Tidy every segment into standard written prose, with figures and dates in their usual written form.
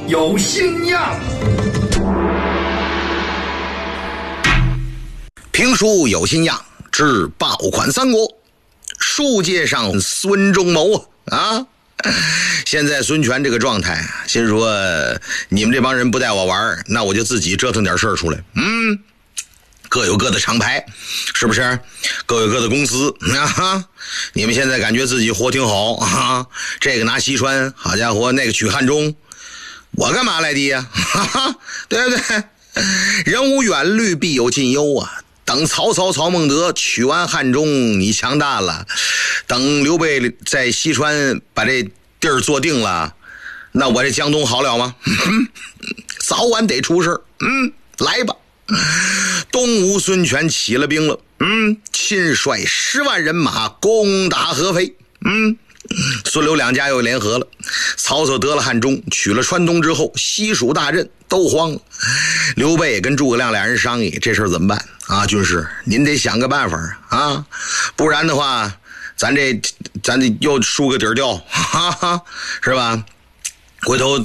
有新样， 评书有新样，之爆款三国。书界上孙仲谋啊，现在孙权这个状态，心说你们这帮人不带我玩，那我就自己折腾点事儿出来。各有各的厂牌，是不是？各有各的公司啊！你们现在感觉自己活挺好啊？这个拿西川，好家伙，那个取汉中，我干嘛来的呀？对不对？人无远虑，必有近忧啊！等曹操、曹孟德取完汉中，你强大了；等刘备在西川把这地儿坐定了，那我这江东好了吗？早晚得出事。来吧。东吴孙权起了兵了，亲率10万人马攻打合肥。孙刘两家又联合了。曹操得了汉中，取了川东之后，西蜀大震，都慌了。刘备也跟诸葛亮俩人商议这事儿怎么办啊？军师，您得想个办法啊，不然的话，咱得又输个底儿掉，是吧？回头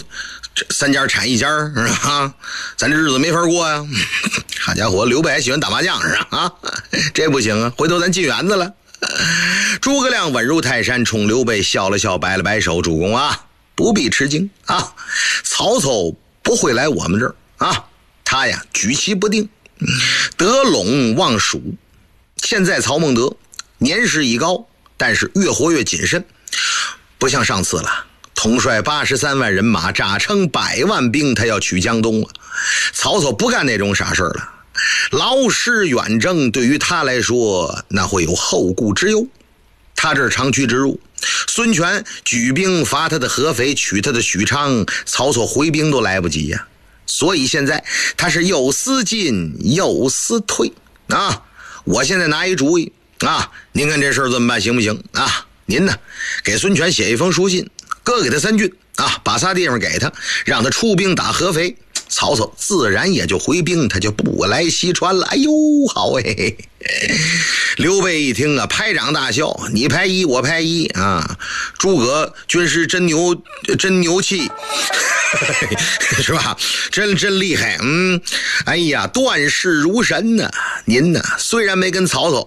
3家产1家啊，咱这日子没法过呀。好家伙，刘备还喜欢打麻将是吧？这不行啊，回头咱进园子了。诸葛亮稳如泰山，冲刘备笑了笑，摆了摆手：“主公啊，不必吃惊啊，曹操不会来我们这儿啊，他呀举棋不定，得陇望蜀。现在曹孟德年事已高，但是越活越谨慎，不像上次了。统帅83万人马，扎成100万兵，他要取江东了。曹操不干那种傻事了。劳师远征对于他来说，那会有后顾之忧。他这长驱直入，孙权举兵伐他的合肥，取他的许昌，曹操回兵都来不及呀。所以现在他是又思进又思退啊。我现在拿一主意啊，您看这事儿怎么办，行不行啊？您呢，给孙权写一封书信，割给他3郡啊，把仨地方给他，让他出兵打合肥。曹操自然也就回兵，他就不来西川了。哎呦，好哎！刘备一听啊，拍掌大笑：“你拍1，我拍1啊！诸葛军师真牛气，是吧？真厉害。哎呀，断事如神呢。您呢，虽然没跟曹操